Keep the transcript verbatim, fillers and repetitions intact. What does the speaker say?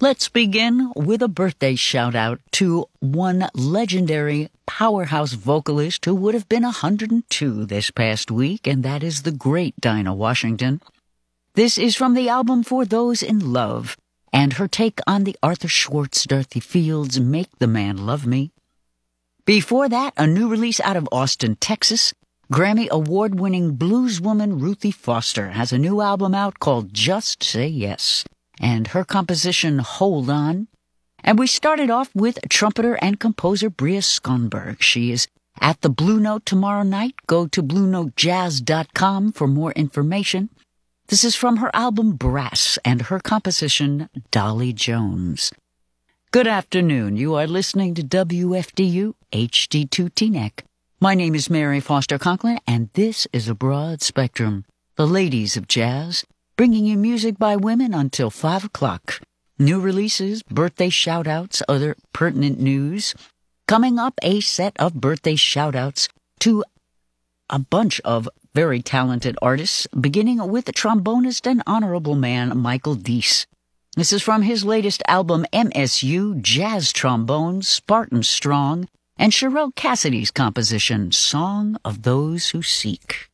Let's begin with a birthday shout-out to one legendary powerhouse vocalist who would have been one hundred two this past week, and that is the great Dinah Washington. This is from the album For Those in Love, and her take on the Arthur Schwartz, Dorothy Fields' Make the Man Love Me. Before that, a new release out of Austin, Texas. Grammy Award-winning blueswoman Ruthie Foster has a new album out called Just Say Yes, and her composition Hold On. And we started off with trumpeter and composer Bria Skonberg. She is at the Blue Note tomorrow night. Go to blue note jazz dot com for more information. This is from her album Brass and her composition Dolly Jones. Good afternoon. You are listening to W F D U H D two Teaneck. My name is Mary Foster Conklin, and this is A Broad Spectrum, the ladies of jazz, bringing you music by women until five o'clock. New releases, birthday shout-outs, other pertinent news. Coming up, a set of birthday shout-outs to a bunch of very talented artists, beginning with the trombonist and honorable man Michael Deese. This is from his latest album, M S U, Jazz Trombone, Spartan Strong, and Sherelle Cassidy's composition, Song of Those Who Seek.